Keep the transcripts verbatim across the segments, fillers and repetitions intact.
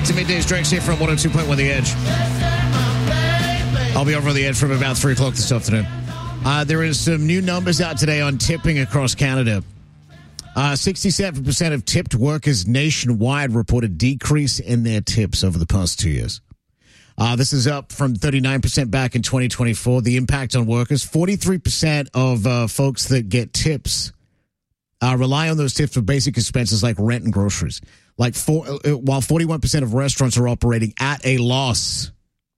To Middays, Drake's here from one oh two point one The Edge. I'll be over on The Edge from about three o'clock this afternoon. Uh, there is some new numbers out today on tipping across Canada. Uh, sixty-seven percent of tipped workers nationwide report a decrease in their tips over the past two years. Uh, this is up from thirty-nine percent back in twenty twenty-four. The impact on workers, forty-three percent of uh, folks that get tips uh, rely on those tips for basic expenses like rent and groceries. Like four, uh, while forty-one percent of restaurants are operating at a loss.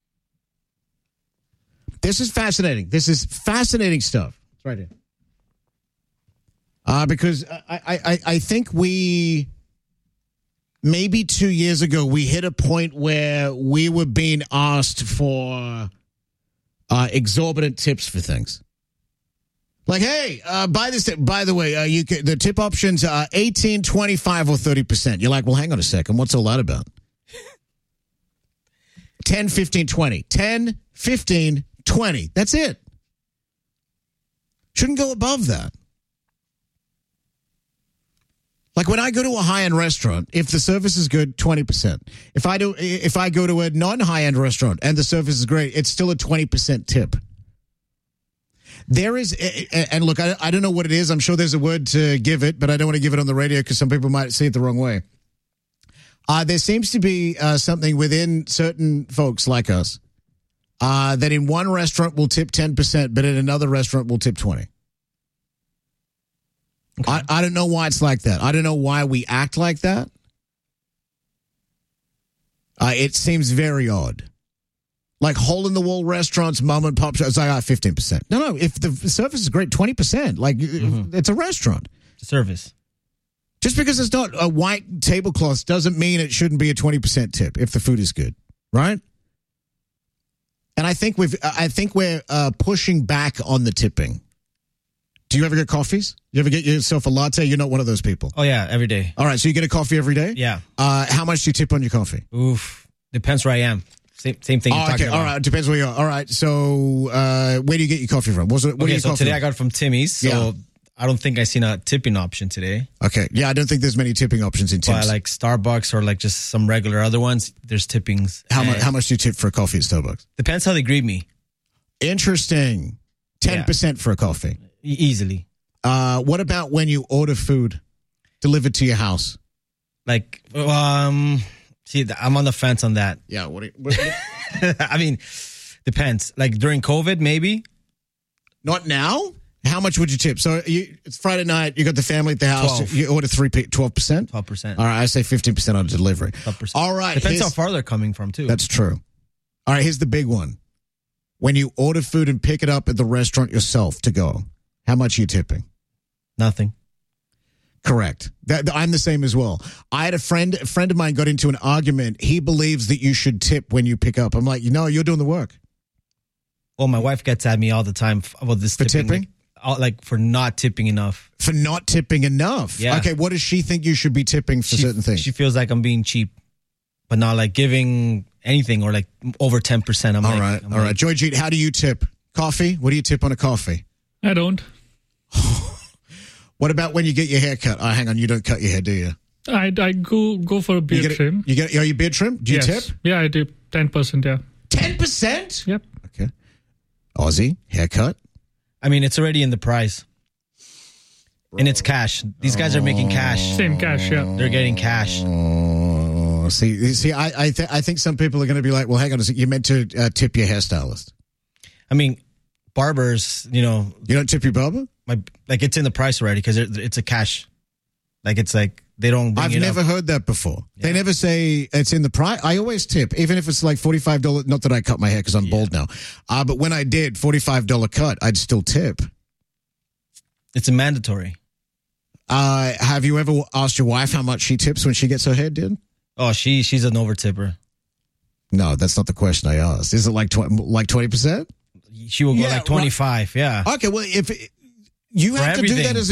This is fascinating. This is fascinating stuff. It's right here. Uh, because I, I, I think we, maybe two years ago, we hit a point where we were being asked for uh, exorbitant tips for things. Like, hey, uh, buy this. By the way, uh, you can, the tip options are eighteen, twenty-five, or thirty percent. You're like, well, hang on a second. What's all that about? ten, fifteen, twenty. ten, fifteen, twenty. That's it. Shouldn't go above that. Like when I go to a high-end restaurant, if the service is good, twenty percent. If I do, if I go to a non-high-end restaurant and the service is great, it's still a twenty percent tip. There is, and look, I, I don't know what it is. I'm sure there's a word to give it, but I don't want to give it on the radio because some people might see it the wrong way. Uh, there seems to be uh, something within certain folks like us uh, that in one restaurant will tip ten percent, but in another restaurant will tip twenty. Okay. I, I don't know why it's like that. I don't know why we act like that. Uh, it seems very odd. Like hole-in-the-wall restaurants, mom and pop shops, I got fifteen percent. No, no, if the service is great, twenty percent. Like, mm-hmm. It's a restaurant. Service. Just because it's not a white tablecloth doesn't mean it shouldn't be a twenty percent tip if the food is good, right? And I think we've, I think we're uh, pushing back on the tipping. Do you ever get coffees? You ever get yourself a latte? You're not one of those people. Oh, yeah, every day. All right, so you get a coffee every day? Yeah. Uh, how much do you tip on your coffee? Oof. Depends where I am. Same, same thing you're oh, talking okay. about. All right, it depends where you are. All right, so uh, where do you get your coffee from? What's it, what okay, are your so coffee today from? I got it from Timmy's, so yeah. I don't think I seen a tipping option today. Okay, yeah, I don't think there's many tipping options in Tim's. But like Starbucks or like just some regular other ones, there's tippings. How much? How much do you tip for a coffee at Starbucks? Depends how they greet me. Interesting. Ten yeah. percent for a coffee, e- easily. Uh, what about when you order food delivered to your house? Like, um, see, I'm on the fence on that. Yeah. What? Do you, what, what? I mean, depends. Like during COVID, maybe. Not now. How much would you tip? So you, it's Friday night. You got the family at the house. twelve. You order three, twelve percent. Twelve percent. All right. I say fifteen percent on delivery. twelve percent. All right. Depends how far they're coming from too. That's true. All right. Here's the big one. When you order food and pick it up at the restaurant yourself to go, how much are you tipping? Nothing. Correct. That, I'm the same as well. I had a friend, a friend of mine got into an argument. He believes that you should tip when you pick up. I'm like, you know, you're doing the work. Well, my wife gets at me all the time about this for tipping. tipping? Like, like for not tipping enough. For not tipping enough? Yeah. Okay, what does she think you should be tipping for she, certain things? She feels like I'm being cheap, but not like giving anything or like over ten percent. I'm all like, right, I'm all like, right. Joy Jeet, how do you tip? Coffee? What do you tip on a coffee? I don't. What about when you get your hair cut? Oh, hang on, you don't cut your hair, do you? I, I go go for a beard you get trim. A, you get are you beard trim? Do you yes. tip? Yeah, I do. ten percent, yeah. ten percent? Yep. Okay. Aussie, haircut? I mean, it's already in the price. Bro. And it's cash. These guys are making cash. Same cash, yeah. They're getting cash. Oh, see, see, I I, th- I think some people are going to be like, well, hang on a second, you meant to uh, tip your hairstylist. I mean, barbers, you know. You don't tip your barber? My, like, it's in the price already because it's a cash. Like, it's like, they don't bring I've it never up. heard that before. Yeah. They never say it's in the price. I always tip, even if it's like forty-five dollars. Not that I cut my hair because I'm yeah. bald now. Uh, but when I did forty-five dollars cut, I'd still tip. It's a mandatory. Uh, have you ever asked your wife how much she tips when she gets her hair done? Oh, she she's an over tipper. No, that's not the question I asked. Is it like tw- like twenty percent? She will go yeah, like twenty-five, right. yeah. Okay, well, if it, you For have everything. to do that as